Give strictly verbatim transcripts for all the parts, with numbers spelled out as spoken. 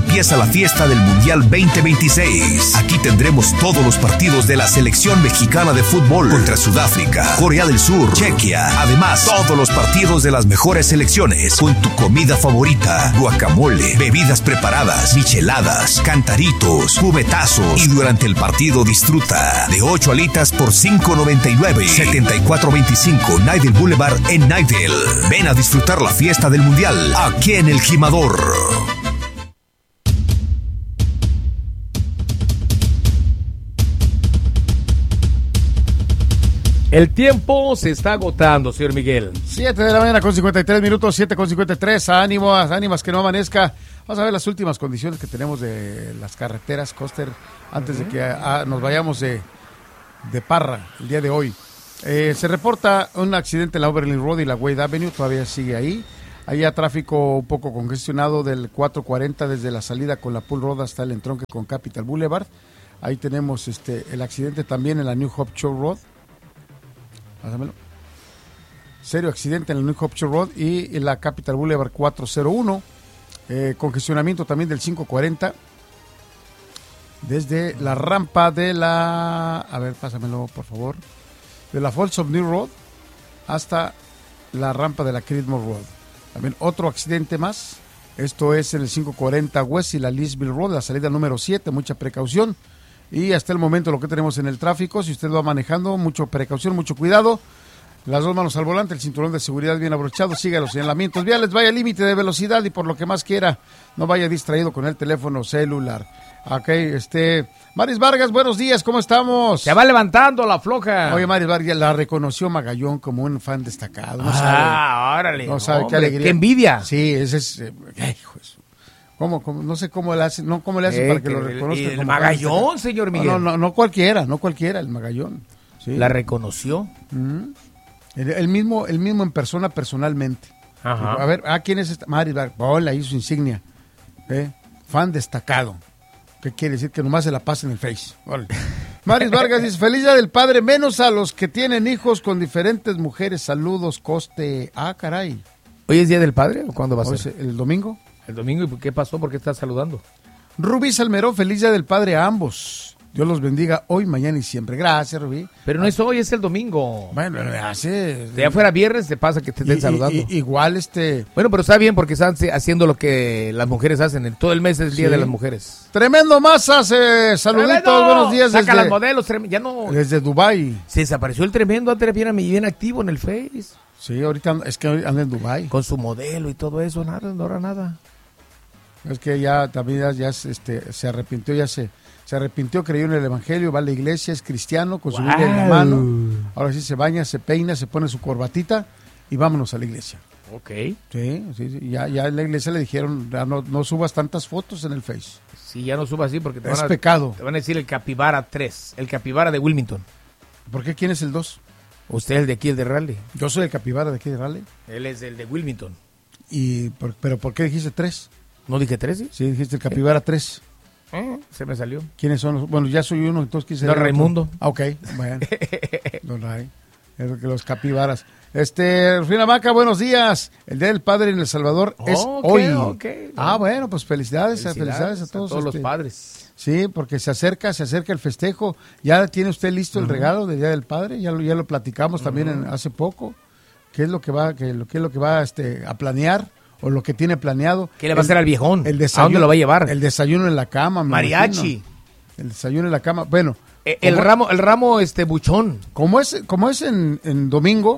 empieza la fiesta del Mundial veinte veintiséis. Aquí tendremos todos los partidos de la selección mexicana de fútbol contra Sudáfrica, Corea del Sur, Chequia. Además, todos los partidos de las mejores selecciones con tu comida favorita, guacamole, bebidas preparadas, micheladas, cantaritos, cubetazos. Y durante el partido disfruta de ocho alitas por cinco noventa y nueve. setenta y cuatro veinticinco Nidell Boulevard en Nidell. Ven a disfrutar la fiesta del Mundial aquí en El Jimador. El tiempo se está agotando, señor Miguel. siete de la mañana con cincuenta y tres minutos, siete con cincuenta y tres. Ánimo, ánimas que no amanezca. Vamos a ver las últimas condiciones que tenemos de las carreteras, Coster, antes uh-huh. de que a, nos vayamos de, de parra el día de hoy. Eh, se reporta un accidente en la Oberlin Road y la Wade Avenue, todavía sigue ahí. Hay ya tráfico un poco congestionado del cuatro cuarenta desde la salida con la Pool Road hasta el entronque con Capital Boulevard. Ahí tenemos este el accidente también en la New Hope Show Road. Pásamelo. Serio accidente en el New Hope Show Road y en la Capital Boulevard cuatrocientos uno. Eh, congestionamiento también del cinco cuarenta. Desde la rampa de la... A ver, pásamelo, por favor. De la Falls of New Road hasta la rampa de la Creedmoor Road. También otro accidente más. Esto es en el cinco cuarenta West y la Leesville Road, la salida número siete. Mucha precaución. Y hasta el momento lo que tenemos en el tráfico, si usted va manejando, mucha precaución, mucho cuidado. Las dos manos al volante, el cinturón de seguridad bien abrochado, siga los señalamientos viales, vaya al límite de velocidad y por lo que más quiera, no vaya distraído con el teléfono celular. Ok, este... Maris Vargas, buenos días, ¿cómo estamos? Se va levantando la floja. Oye, Maris Vargas, la reconoció Magallón como un fan destacado. No ah, sabe, órale. No sabe, hombre, qué alegría. Qué envidia. Sí, ese es... Eh, hijo eso. ¿Cómo, cómo? No sé cómo le hacen, no, cómo le hacen eh, para que, que lo reconozcan. El, el Magallón, señor Miguel. No, no, no cualquiera, no cualquiera, el Magallón. Sí. La reconoció. Mm. El, el mismo, el mismo en persona, personalmente. Ajá. A ver, ¿a quién es esta? Maris Vargas, hola, ahí su insignia. ¿Eh? Fan destacado. ¿Qué quiere decir? Que nomás se la pasa en el Face. Vale. Maris Vargas dice, feliz día del padre, menos a los que tienen hijos con diferentes mujeres. Saludos, Coste. Ah, caray. ¿Hoy es día del padre o cuándo va a ser? ¿El domingo? El domingo, ¿y qué pasó? ¿Por qué estás saludando? Rubí Salmerón, feliz día del padre a ambos. Dios los bendiga hoy, mañana y siempre. Gracias, Rubí. Pero no es hoy, es el domingo. Bueno, hace... De afuera viernes te pasa que te estén y, saludando. Y, y, igual este... Bueno, pero está bien porque están haciendo lo que las mujeres hacen. En todo el mes es el Día sí. de las Mujeres. Tremendo Mazas, eh, saluditos, ¡Tremendo! buenos días. Saca desde, las modelos, trem... ya no... Desde Dubái. Se desapareció el Tremendo, antes bien, bien activo en el Face. Sí, ahorita es que anda en Dubái. Con su modelo y todo eso, nada, no era nada. Es que ya también ya, ya este, se arrepintió, ya se, se arrepintió, creyó en el evangelio, va a la iglesia, es cristiano, con su wow. Biblia en la mano. Ahora sí se baña, se peina, se pone su corbatita y vámonos a la iglesia. Ok. Sí, sí, sí. Ya, ya en la iglesia le dijeron, ya no, no subas tantas fotos en el Face. Sí, ya no subas así porque te es van a, pecado. Te van a decir el Capibara tres, el Capibara de Wilmington. ¿Por qué? ¿Quién es el dos? Usted es el de aquí, el de Raleigh. Yo soy el Capibara de aquí de Raleigh. Él es el de Wilmington. Y por, ¿Pero por qué dijiste tres? ¿No dije tres? Sí, sí dijiste el Capibara tres. Eh, se me salió. ¿Quiénes son los? Bueno, ya soy uno, entonces ¿quién sería? Don Raimundo. Ah, ok, bueno. Don Ray. Es que los capibaras. Este, Rufina Maca, buenos días. El Día del Padre en El Salvador es okay, hoy. Okay. Ah, bueno, pues felicidades, felicidades, felicidades a todos. A todos este, los padres. Sí, porque se acerca, se acerca el festejo. ¿Ya tiene usted listo el uh-huh. regalo del Día del Padre? Ya lo, ya lo platicamos uh-huh. también en, hace poco. ¿Qué es lo que va, qué, qué es lo que va este, a planear? O lo que tiene planeado. ¿Qué le va el, a hacer al viejón? El desayuno, ¿A dónde lo va a llevar? El desayuno en la cama. Mariachi. Imagino. El desayuno en la cama. Bueno. El, el ramo, el ramo este buchón. Como es, como es en, en domingo,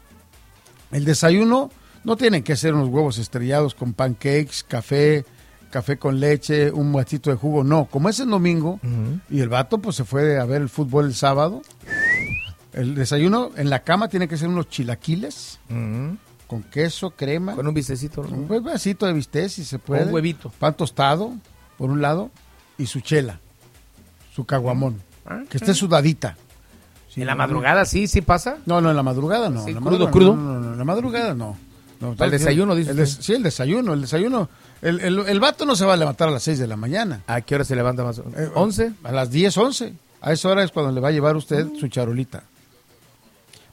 el desayuno no tienen que ser unos huevos estrellados con pancakes, café, café con leche, un vasito de jugo. No, como es en domingo, uh-huh. y el vato pues se fue a ver el fútbol el sábado, el desayuno en la cama tiene que ser unos chilaquiles. Uh-huh. Con queso, crema. Con un bistecito. ¿No? Un vasito de bistec, si se puede. Un huevito. Pan tostado, por un lado, y su chela, su caguamón. ¿Ah? Que esté sudadita. Sí, ¿en la madrugada sí, sí pasa? No, no, en la madrugada no. Sí, la crudo, madrugada, crudo. No, no, no, en la madrugada no. no ¿El desayuno, dice? El des, sí, el desayuno, el desayuno. El, el, el vato no se va a levantar a las seis de la mañana. ¿A qué hora se levanta más? Eh, ¿once? A las diez, once. A esa hora es cuando le va a llevar usted su charolita.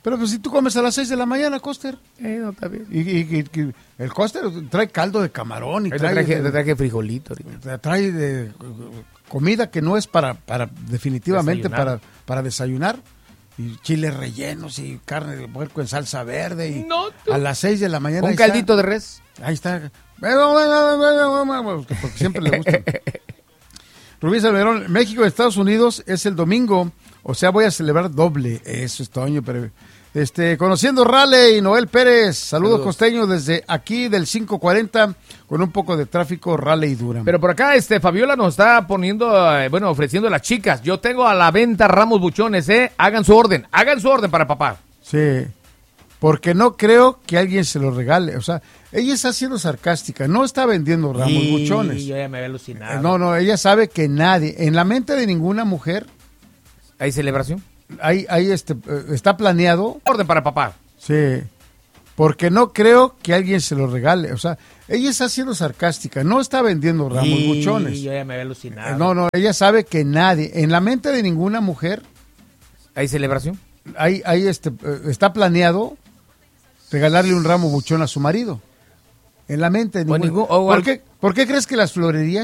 Pero pues si tú comes a las seis de la mañana, Coster. Eh, no, está bien. Y, y- y- y el Coster trae caldo de camarón y Ahí te trae, traje, de- te traje frijolito. ahorita. trae de, comida que no es para, para definitivamente Desayunar. para, para desayunar. Y chiles rellenos y carne de puerco en salsa verde. Y No, tú- a las seis de la mañana. Un ahí está. caldito de res. Ahí está. Porque siempre le gusta. Rubí Salmerón, México y Estados Unidos es el domingo, o sea, voy a celebrar doble. Eso es Toño, pero este, conociendo Raleigh, Noel Pérez, saludos, Saludos. costeños desde aquí del cinco cuarenta con un poco de tráfico Raleigh Durham. Pero por acá, este, Fabiola nos está poniendo, eh, bueno, ofreciendo a las chicas. Yo tengo a la venta ramos buchones, ¿eh? Hagan su orden, hagan su orden para papá. Sí, porque no creo que alguien se lo regale. O sea, ella está siendo sarcástica, no está vendiendo ramos Y buchones. yo ya me había alucinado. Eh, No, no, ella sabe que nadie, en la mente de ninguna mujer, ¿Hay celebración? hay, hay este, eh, está planeado. Orden para papá. Sí, porque no creo que alguien se lo regale. O sea, ella está siendo sarcástica, no está vendiendo ramos Y buchones. yo ya me había alucinado. Eh, No, no, ella sabe que nadie, en la mente de ninguna mujer, ¿Hay celebración? hay, hay este, eh, está planeado regalarle un ramo buchón a su marido. En la mente de O ninguna ningún- o ¿Por, al- qué, ¿Por qué crees que las florerías